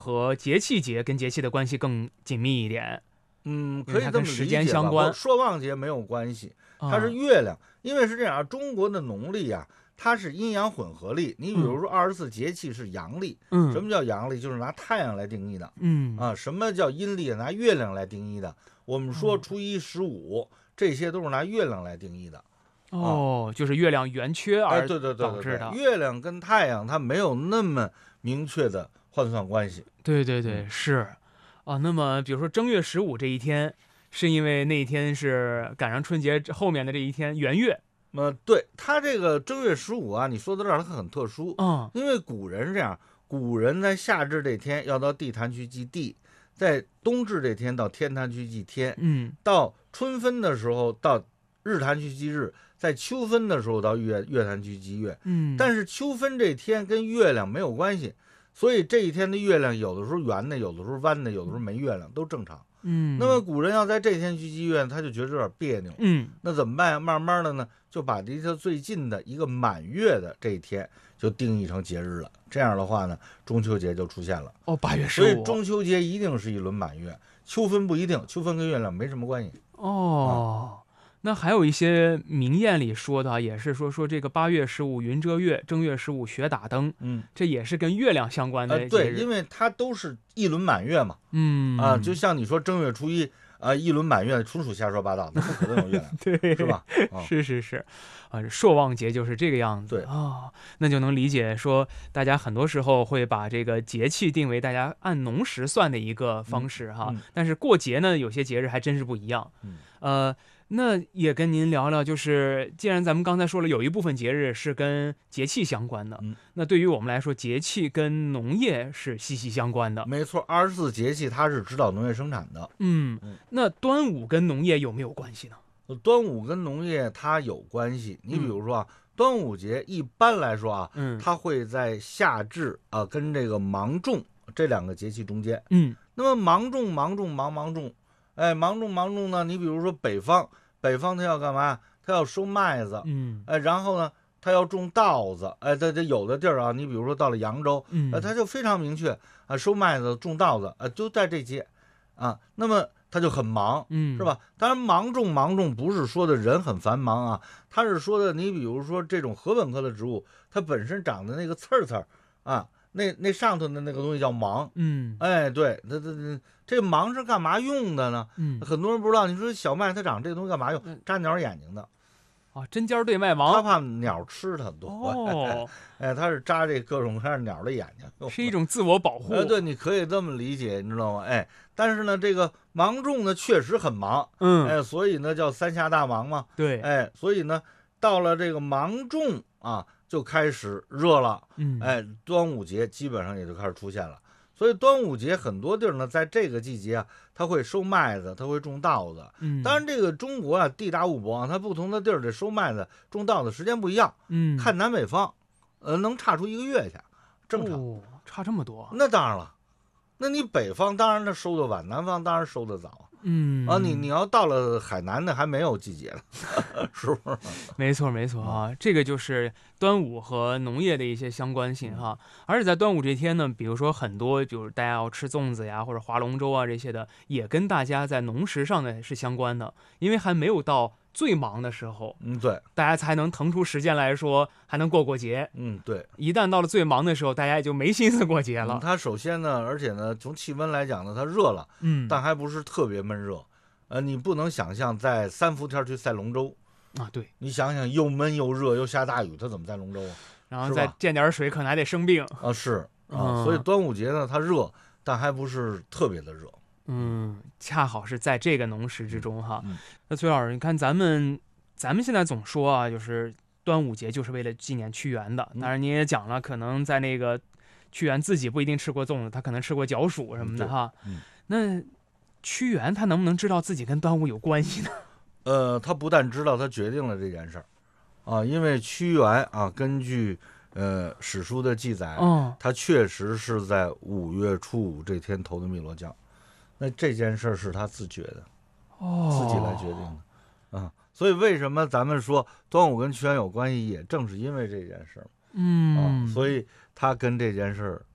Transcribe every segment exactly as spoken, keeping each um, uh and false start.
和节气节跟节气的关系更紧密一点。 嗯，可以这么理解吧， 时间相关。 朔望节没有关系，它是月亮， 啊、 因为是这样，中国的农历啊，它是阴阳混合历。你比如说二十四节气是阳历， 嗯， 什么叫阳历？就是拿太阳来定义的。 嗯啊，什么叫阴历？拿月亮来定义的。我们说初一十五、嗯，这些都是拿月亮来定义的。 哦，啊、就是月亮圆缺而导致的、 哎、对对对对对，月亮跟太阳它没有那么明确的换算关系。 对对对，是。啊，那么比如说正月十五这一天，是因为那一天是赶上春节后面的这一天圆月。 呃，对，它这个正月十五啊，你说到这儿它很特殊， 嗯， 因为古人是这样，古人在夏至这天要到地坛去祭地，在冬至这天到天坛去祭天， 嗯， 到春分的时候到日坛去祭日，在秋分的时候到月月坛去祭月， 嗯， 但是秋分这天跟月亮没有关系。所以这一天的月亮有的时候圆的，有的时候弯的，有的时候没月亮，都正常。 嗯， 那么古人要在这天去祭月，他就觉得有点别扭。 嗯， 那怎么办呀？慢慢的呢，就把离他最近的一个满月的这一天就定义成节日了。这样的话呢，中秋节就出现了。 哦，八月十五。 所以中秋节一定是一轮满月，秋分不一定，秋分跟月亮没什么关系。 哦。啊，那还有一些民谚里说的，也是说说这个八月十五云遮月，正月十五雪打灯， 嗯， 这也是跟月亮相关的节日。 呃、对，因为它都是一轮满月嘛。 嗯啊，就像你说正月初一啊，一轮满月，纯属瞎说八道，那不可能有月亮， 对， 是吧？ 啊、是是是，啊，朔望节就是这个样子。 对啊、哦，那就能理解说，大家很多时候会把这个节气定为大家按农时算的一个方式哈。 嗯嗯、 但是过节呢，有些节日还真是不一样。 嗯， 呃。那也跟您聊聊，就是既然咱们刚才说了，有一部分节日是跟节气相关的， 嗯， 那对于我们来说，节气跟农业是息息相关的。 没错，二十四节气它是指导农业生产的。 嗯，那端午跟农业有没有关系呢？ 端午跟农业它有关系。你比如说啊，嗯、端午节一般来说啊， 嗯， 它会在夏至啊跟这个芒种这两个节气中间。 嗯， 那么芒种芒种芒芒种，哎，芒种芒种呢，你比如说北方。北方他要干嘛？他要收麦子， 嗯， 哎，然后呢，他要种稻子，哎，这这有的地儿啊，你比如说到了扬州， 嗯， 呃，他就非常明确啊，收麦子、种稻子，啊，就在这些，啊，那么他就很忙， 嗯， 是吧？当然，芒种芒种不是说的人很繁忙啊，他是说的，你比如说这种禾本科的植物，它本身长的那个刺儿刺儿啊。那那上头的那个东西叫芒， 嗯， 哎，对，它它它这芒是干嘛用的呢？ 嗯， 很多人不知道。你说小麦它长这个东西干嘛用？扎鸟眼睛的。 啊，针尖对麦芒， 它怕鸟吃它多。 哦， 哎，它是扎这各种各样鸟的眼睛， 是一种自我保护。 哎，对，你可以这么理解，你知道吗？哎，但是呢，这个芒种呢确实很忙， 嗯， 哎，所以呢叫三下大忙嘛。 对， 哎，所以呢到了这个芒种啊。就开始热了， 嗯， 哎，端午节基本上也就开始出现了。所以端午节很多地儿呢，在这个季节啊，它会收麦子，它会种稻子。 嗯， 当然这个中国啊，地大物博啊，它不同的地儿这收麦子、种稻子时间不一样。 嗯， 看南北方，呃，能差出一个月去，正常。 哦，差这么多？ 那当然了，那你北方当然它收的晚，南方当然收的早。 嗯啊，你你要到了海南的还没有季节呢，是不是？ 没错没错啊，这个就是端午和农业的一些相关性哈。而且在端午这天呢，比如说很多，比如大家要吃粽子呀，或者划龙舟啊这些的，也跟大家在农时上呢是相关的，因为还没有到最忙的时候， 嗯，对， 大家才能腾出时间来说还能过过节。 嗯，对。 一旦到了最忙的时候，大家也就没心思过节了。 嗯、它首先呢，而且呢，从气温来讲呢，它热了， 嗯， 但还不是特别闷热。呃，你不能想象在三伏天去赛龙舟啊，对， 你想想又闷又热又下大雨，它怎么赛龙舟啊？ 然后再溅点水，可能还得生病啊，是啊、 嗯， 所以端午节呢，它热，但还不是特别的热。 嗯，恰好是在这个农时之中哈。 嗯、 那崔老师，你看咱们咱们现在总说啊，就是端午节就是为了纪念屈原的。当然您也讲了，可能在那个屈原自己不一定吃过粽子，他可能吃过角黍什么的哈。 嗯， 那屈原他能不能知道自己跟端午有关系呢？ 呃，他不但知道，他决定了这件事儿啊，因为屈原啊，根据呃史书的记载， 嗯， 他确实是在五月初五这天投的汨罗江。那这件事是他自觉的， 哦， 自己来决定的啊。所以为什么咱们说端午跟屈原有关系，也正是因为这件事儿， 嗯、 啊，所以他跟这件事儿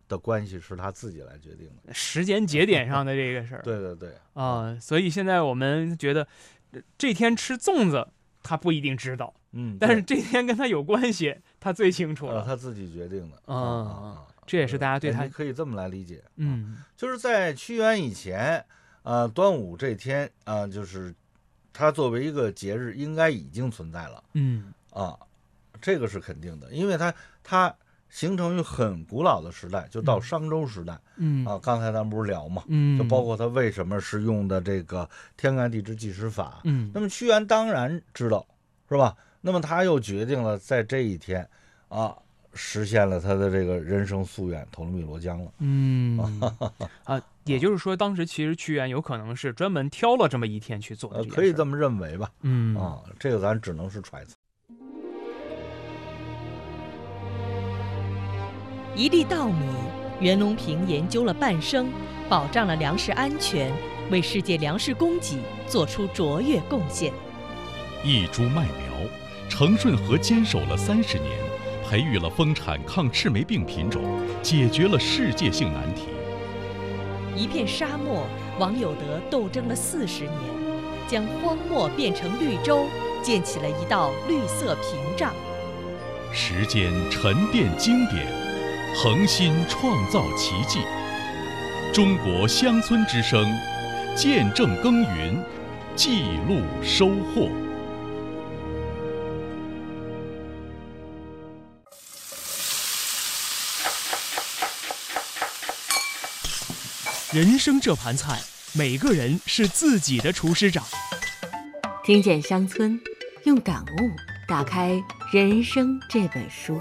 的关系是他自己来决定的， 时间节点上的这个事儿。 对对对啊、所以现在我们觉得呃这天吃粽子他不一定知道， 嗯， 但是这天跟他有关系，他最清楚了。 呃他自己决定的， 嗯啊啊， 这也是大家对他哎你可以这么来理解， 嗯就是在屈原以前，呃，端午这天啊、呃就是它作为一个节日，应该已经存在了嗯啊，这个是肯定的，因为它它形成于很古老的时代，就到嗯商周时代、 嗯啊。刚才咱们不是聊嘛， 嗯， 就包括它为什么是用的这个天干地支计时法。 嗯那么屈原当然知道，是吧？那么他又决定了在这一天啊，实现了他的这个人生夙愿，投了汨罗江了。 嗯啊，也就是说，当时其实屈原有可能是专门挑了这么一天去做的呃， 这件事儿可以这么认为吧？ 嗯啊，这个咱只能是揣测。 一粒稻米，袁隆平研究了半生，保障了粮食安全，为世界粮食供给做出卓越贡献。 一株麦苗，程顺和坚守了三十年，培育了丰产抗赤霉病品种，解决了世界性难题。 一片沙漠，王有德斗争了四十年，将荒漠变成绿洲，建起了一道绿色屏障。 时间沉淀经典，恒心创造奇迹。中国乡村之声，见证耕耘，记录收获。 人生这盘菜，每个人是自己的厨师长。 听见乡村，用感悟打开人生这本书。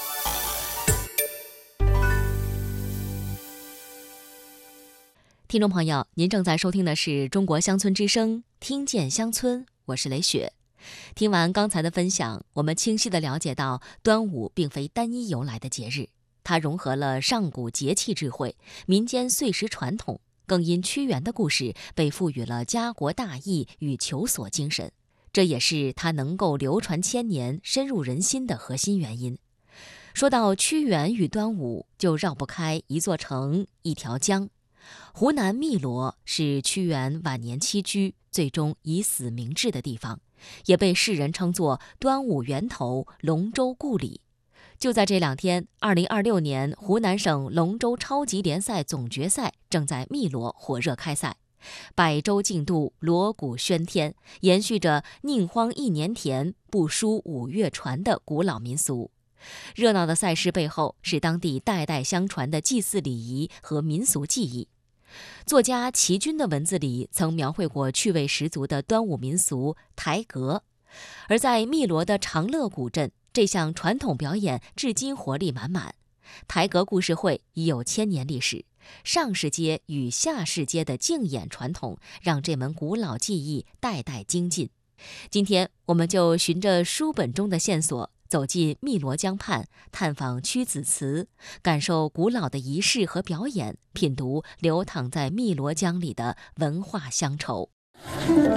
听众朋友，您正在收听的是中国乡村之声，听见乡村，我是雷雪。听完刚才的分享，我们清晰地了解到，端午并非单一由来的节日，它融合了上古节气智慧、民间岁时传统，更因屈原的故事被赋予了家国大义与求索精神，这也是它能够流传千年、深入人心的核心原因。说到屈原与端午，就绕不开一座城、一条江。湖南汨罗是屈原晚年栖居，最终以死明志的地方，也被世人称作端午源头、龙舟故里。就在这两天，二零二六年湖南省龙舟超级联赛总决赛正在汨罗火热开赛，百舟竞渡，锣鼓喧天，延续着宁荒一年田，不输五岳船的古老民俗。热闹的赛事背后是当地代代相传的祭祀礼仪和民俗技艺。作家齐君的文字里曾描绘过趣味十足的端午民俗台阁，而在汨罗的长乐古镇，这项传统表演至今活力满满。台阁故事会已有千年历史，上市街与下市街的竞演传统让这门古老技艺代代精进。今天我们就循着书本中的线索，走进汨罗江畔，探访屈子祠，感受古老的仪式和表演，品读流淌在汨罗江里的文化乡愁。